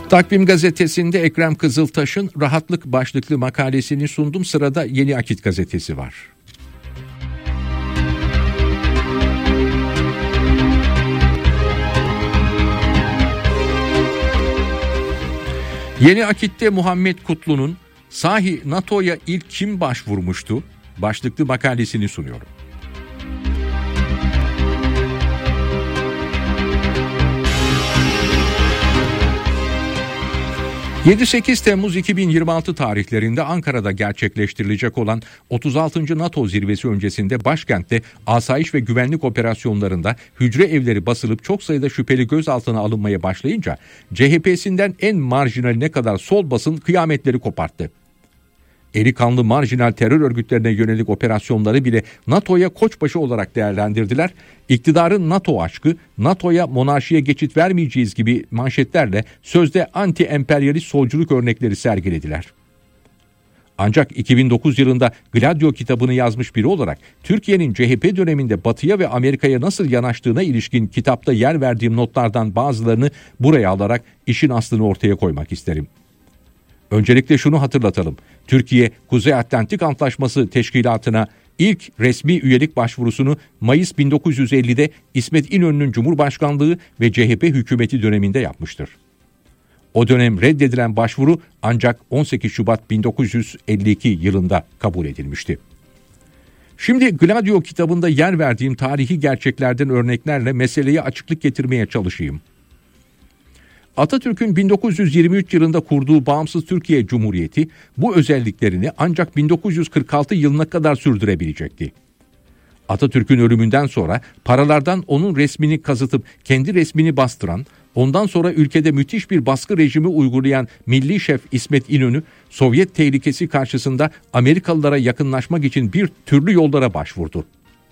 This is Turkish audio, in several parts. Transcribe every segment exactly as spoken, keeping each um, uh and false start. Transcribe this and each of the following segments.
Takvim Gazetesi'nde Ekrem Kızıltaş'ın Rahatlık başlıklı makalesini sundum. Sırada Yeni Akit Gazetesi var. Yeni Akit'te Muhammed Kutlu'nun "Sahi NATO'ya ilk kim başvurmuştu?" başlıklı makalesini sunuyorum. yedi sekiz Temmuz iki bin yirmi altı tarihlerinde Ankara'da gerçekleştirilecek olan otuz altıncı NATO zirvesi öncesinde başkentte asayiş ve güvenlik operasyonlarında hücre evleri basılıp çok sayıda şüpheli gözaltına alınmaya başlayınca C H P'sinden en marjinaline kadar sol basın kıyametleri koparttı. Eli kanlı marjinal terör örgütlerine yönelik operasyonları bile NATO'ya koçbaşı olarak değerlendirdiler. İktidarın NATO aşkı, NATO'ya monarşiye geçit vermeyeceğiz gibi manşetlerle sözde anti-emperyalist solculuk örnekleri sergilediler. Ancak iki bin dokuz yılında Gladio kitabını yazmış biri olarak Türkiye'nin C H P döneminde Batı'ya ve Amerika'ya nasıl yanaştığına ilişkin kitapta yer verdiğim notlardan bazılarını buraya alarak işin aslını ortaya koymak isterim. Öncelikle şunu hatırlatalım. Türkiye, Kuzey Atlantik Antlaşması Teşkilatı'na ilk resmi üyelik başvurusunu Mayıs bin dokuz yüz ellide İsmet İnönü'nün Cumhurbaşkanlığı ve C H P hükümeti döneminde yapmıştır. O dönem reddedilen başvuru ancak on sekiz Şubat bin dokuz yüz elli iki yılında kabul edilmişti. Şimdi Gladio kitabında yer verdiğim tarihi gerçeklerden örneklerle meseleye açıklık getirmeye çalışayım. Atatürk'ün bin dokuz yüz yirmi üç yılında kurduğu Bağımsız Türkiye Cumhuriyeti bu özelliklerini ancak bin dokuz yüz kırk altı yılına kadar sürdürebilecekti. Atatürk'ün ölümünden sonra paralardan onun resmini kazıtıp kendi resmini bastıran, ondan sonra ülkede müthiş bir baskı rejimi uygulayan milli şef İsmet İnönü, Sovyet tehlikesi karşısında Amerikalılara yakınlaşmak için bir türlü yollara başvurdu.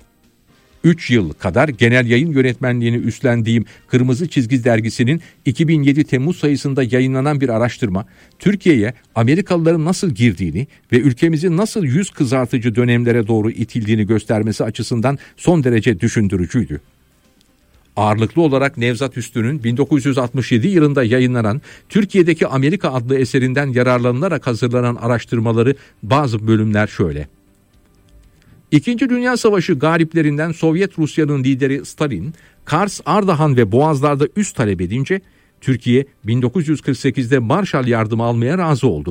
üç yıl kadar genel yayın yönetmenliğini üstlendiğim Kırmızı Çizgi dergisinin iki bin yedi Temmuz sayısında yayınlanan bir araştırma, Türkiye'ye Amerikalıların nasıl girdiğini ve ülkemizin nasıl yüz kızartıcı dönemlere doğru itildiğini göstermesi açısından son derece düşündürücüydü. Ağırlıklı olarak Nevzat Üstün'ün bin dokuz yüz altmış yedi yılında yayınlanan Türkiye'deki Amerika adlı eserinden yararlanılarak hazırlanan araştırmaları bazı bölümler şöyle. İkinci Dünya Savaşı galiplerinden Sovyet Rusya'nın lideri Stalin, Kars, Ardahan ve Boğazlar'da üs talep edince Türkiye bin dokuz yüz kırk sekizde Marshall yardımı almaya razı oldu.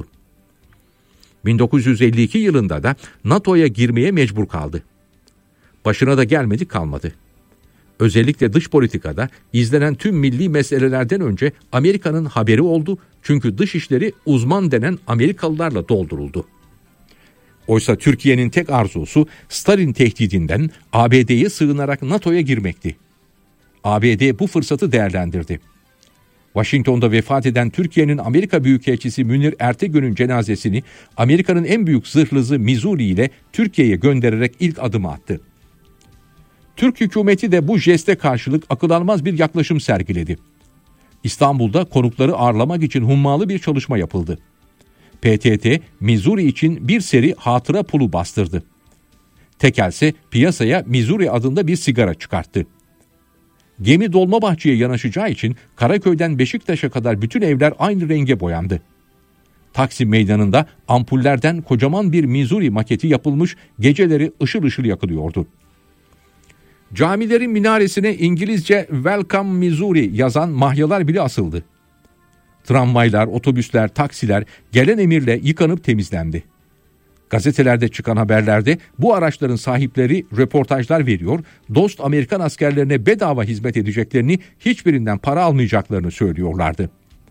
bin dokuz yüz elli iki yılında da NATO'ya girmeye mecbur kaldı. Başına da gelmedi kalmadı. Özellikle dış politikada izlenen tüm milli meselelerden önce Amerika'nın haberi oldu, çünkü dışişleri uzman denen Amerikalılarla dolduruldu. Oysa Türkiye'nin tek arzusu Stalin tehdidinden A B D'ye sığınarak NATO'ya girmekti. A B D bu fırsatı değerlendirdi. Washington'da vefat eden Türkiye'nin Amerika Büyükelçisi Münir Ertegün'ün cenazesini Amerika'nın en büyük zırhlısı Missouri ile Türkiye'ye göndererek ilk adımı attı. Türk hükümeti de bu jeste karşılık akıl almaz bir yaklaşım sergiledi. İstanbul'da konukları ağırlamak için hummalı bir çalışma yapıldı. P T T, Missouri için bir seri hatıra pulu bastırdı. Tekelse piyasaya Missouri adında bir sigara çıkarttı. Gemi Dolmabahçe'ye yanaşacağı için Karaköy'den Beşiktaş'a kadar bütün evler aynı renge boyandı. Taksim Meydanı'nda ampullerden kocaman bir Missouri maketi yapılmış, geceleri ışıl ışıl yakılıyordu. Camilerin minaresine İngilizce "Welcome Missouri" yazan mahyalar bile asıldı. Tramvaylar, otobüsler, taksiler gelen emirle yıkanıp temizlendi. Gazetelerde çıkan haberlerde bu araçların sahipleri röportajlar veriyor, dost Amerikan askerlerine bedava hizmet edeceklerini, hiçbirinden para almayacaklarını söylüyorlardı.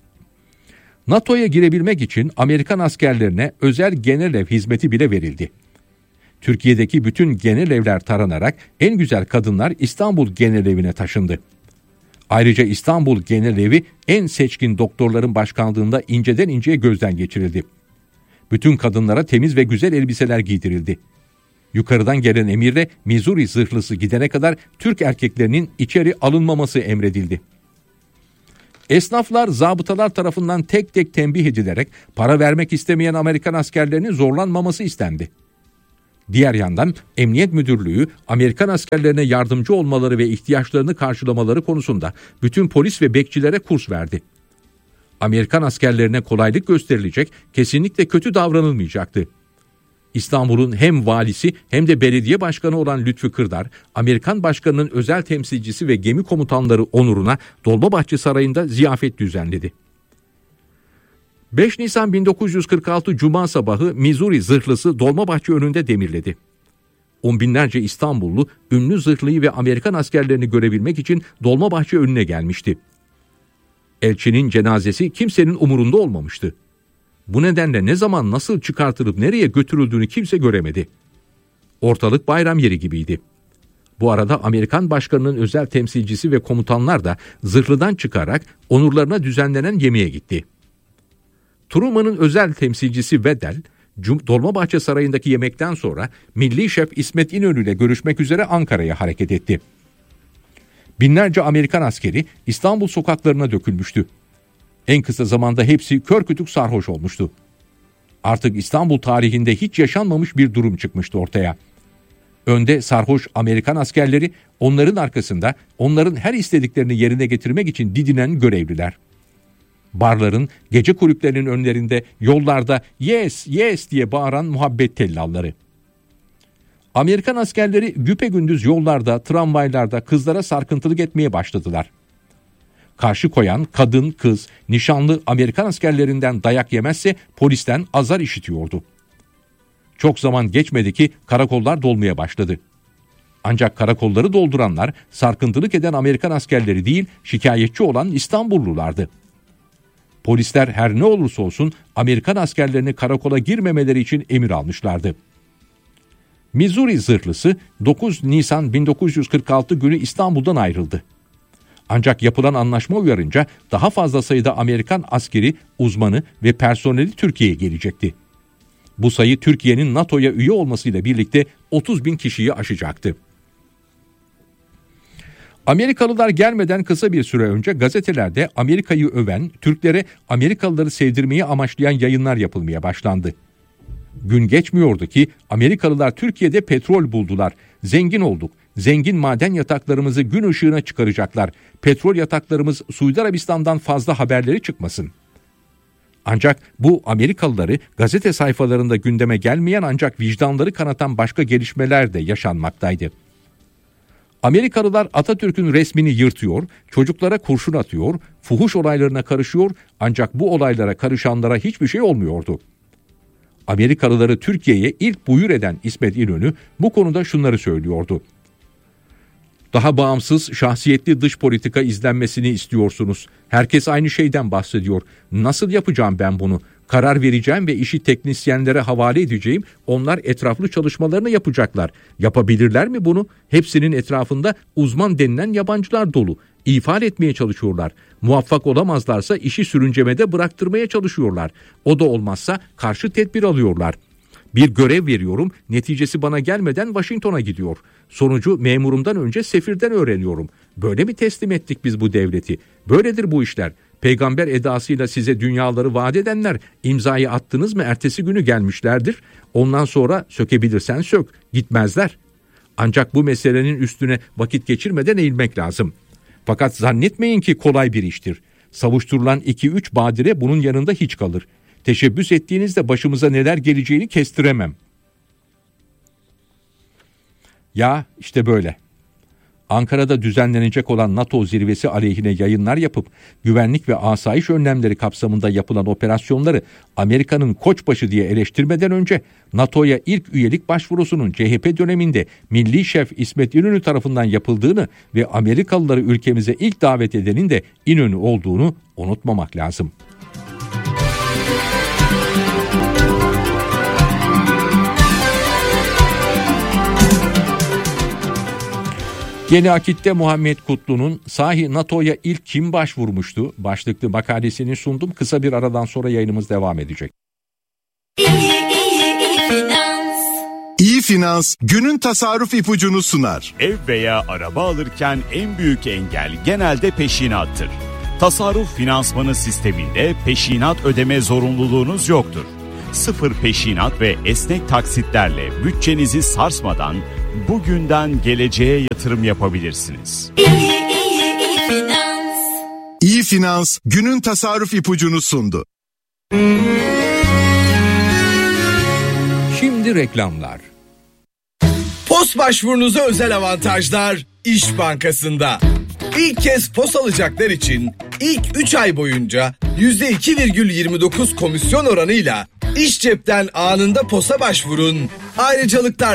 NATO'ya girebilmek için Amerikan askerlerine özel genelev hizmeti bile verildi. Türkiye'deki bütün genelevler taranarak en güzel kadınlar İstanbul Genelevine taşındı. Ayrıca İstanbul Genelevi en seçkin doktorların başkanlığında inceden inceye gözden geçirildi. Bütün kadınlara temiz ve güzel elbiseler giydirildi. Yukarıdan gelen emirle Missouri zırhlısı gidene kadar Türk erkeklerinin içeri alınmaması emredildi. Esnaflar, zabıtalar tarafından tek tek tembih edilerek para vermek istemeyen Amerikan askerlerinin zorlanmaması istendi. Diğer yandan Emniyet Müdürlüğü Amerikan askerlerine yardımcı olmaları ve ihtiyaçlarını karşılamaları konusunda bütün polis ve bekçilere kurs verdi. Amerikan askerlerine kolaylık gösterilecek, kesinlikle kötü davranılmayacaktı. İstanbul'un hem valisi hem de belediye başkanı olan Lütfü Kırdar, Amerikan başkanının özel temsilcisi ve gemi komutanları onuruna Dolmabahçe Sarayı'nda ziyafet düzenledi. beş Nisan bin dokuz yüz kırk altı Cuma sabahı Missouri zırhlısı Dolmabahçe önünde demirledi. On binlerce İstanbullu ünlü zırhlıyı ve Amerikan askerlerini görebilmek için Dolmabahçe önüne gelmişti. Elçinin cenazesi kimsenin umurunda olmamıştı. Bu nedenle ne zaman nasıl çıkartılıp nereye götürüldüğünü kimse göremedi. Ortalık bayram yeri gibiydi. Bu arada Amerikan başkanının özel temsilcisi ve komutanlar da zırhlıdan çıkarak onurlarına düzenlenen yemeğe gitti. Truman'ın özel temsilcisi Wedel, Dolmabahçe Sarayı'ndaki yemekten sonra Milli Şef İsmet İnönü ile görüşmek üzere Ankara'ya hareket etti. Binlerce Amerikan askeri İstanbul sokaklarına dökülmüştü. En kısa zamanda hepsi kör kütük sarhoş olmuştu. Artık İstanbul tarihinde hiç yaşanmamış bir durum çıkmıştı ortaya. Önde sarhoş Amerikan askerleri, onların arkasında onların her istediklerini yerine getirmek için didinen görevliler. Barların, gece kulüplerinin önlerinde, yollarda yes yes diye bağıran muhabbet tellalları. Amerikan askerleri güpegündüz yollarda, tramvaylarda kızlara sarkıntılık etmeye başladılar. Karşı koyan kadın, kız, nişanlı Amerikan askerlerinden dayak yemezse polisten azar işitiyordu. Çok zaman geçmedi ki karakollar dolmaya başladı. Ancak karakolları dolduranlar sarkıntılık eden Amerikan askerleri değil, şikayetçi olan İstanbullulardı. Polisler her ne olursa olsun Amerikan askerlerini karakola girmemeleri için emir almışlardı. Missouri zırhlısı dokuz Nisan bin dokuz yüz kırk altı günü İstanbul'dan ayrıldı. Ancak yapılan anlaşma uyarınca daha fazla sayıda Amerikan askeri, uzmanı ve personeli Türkiye'ye gelecekti. Bu sayı Türkiye'nin NATO'ya üye olmasıyla birlikte otuz bin kişiyi aşacaktı. Amerikalılar gelmeden kısa bir süre önce gazetelerde Amerika'yı öven, Türklere Amerikalıları sevdirmeyi amaçlayan yayınlar yapılmaya başlandı. Gün geçmiyordu ki Amerikalılar Türkiye'de petrol buldular, zengin olduk, zengin maden yataklarımızı gün ışığına çıkaracaklar, petrol yataklarımız Suudi Arabistan'dan fazla haberleri çıkmasın. Ancak bu Amerikalıları gazete sayfalarında gündeme gelmeyen ancak vicdanları kanatan başka gelişmeler de yaşanmaktaydı. Amerikalılar Atatürk'ün resmini yırtıyor, çocuklara kurşun atıyor, fuhuş olaylarına karışıyor ancak bu olaylara karışanlara hiçbir şey olmuyordu. Amerikalıları Türkiye'ye ilk buyur eden İsmet İnönü bu konuda şunları söylüyordu. Daha bağımsız, şahsiyetli dış politika izlenmesini istiyorsunuz. Herkes aynı şeyden bahsediyor. Nasıl yapacağım ben bunu? Karar vereceğim ve işi teknisyenlere havale edeceğim. Onlar etraflı çalışmalarını yapacaklar. Yapabilirler mi bunu? Hepsinin etrafında uzman denilen yabancılar dolu. İfade etmeye çalışıyorlar. Muvaffak olamazlarsa işi sürüncemede bıraktırmaya çalışıyorlar. O da olmazsa karşı tedbir alıyorlar. Bir görev veriyorum, neticesi bana gelmeden Washington'a gidiyor. Sonucu memurumdan önce sefirden öğreniyorum. Böyle mi teslim ettik biz bu devleti? Böyledir bu işler. Peygamber edasıyla size dünyaları vaat edenler imzayı attınız mı ertesi günü gelmişlerdir. Ondan sonra sökebilirsen sök, gitmezler. Ancak bu meselenin üstüne vakit geçirmeden eğilmek lazım. Fakat zannetmeyin ki kolay bir iştir. Savuşturulan iki üç badire bunun yanında hiç kalır. Teşebbüs ettiğinizde başımıza neler geleceğini kestiremem. Ya işte böyle. Ankara'da düzenlenecek olan NATO zirvesi aleyhine yayınlar yapıp güvenlik ve asayiş önlemleri kapsamında yapılan operasyonları Amerika'nın koçbaşı diye eleştirmeden önce NATO'ya ilk üyelik başvurusunun C H P döneminde Milli Şef İsmet İnönü tarafından yapıldığını ve Amerikalıları ülkemize ilk davet edenin de İnönü olduğunu unutmamak lazım. Yeni Akit'te Muhammed Kutlu'nun sahi NATO'ya ilk kim başvurmuştu başlıklı makalesini sundum. Kısa bir aradan sonra yayınımız devam edecek. İyi, iyi, iyi finans. İyi Finans günün tasarruf ipucunu sunar. Ev veya araba alırken en büyük engel genelde peşinattır. Tasarruf finansmanı sisteminde peşinat ödeme zorunluluğunuz yoktur. Sıfır peşinat ve esnek taksitlerle bütçenizi sarsmadan bugünden geleceğe yatırım yapabilirsiniz. İyi, iyi, iyi finans. İyi Finans günün tasarruf ipucunu sundu. Şimdi reklamlar. Pos başvurunuza özel avantajlar İş Bankası'nda. İlk kez pos alacaklar için ilk üç ay boyunca yüzde iki virgül yirmi dokuz komisyon oranıyla İş Cep'ten anında posa başvurun. Ayrıcalıklar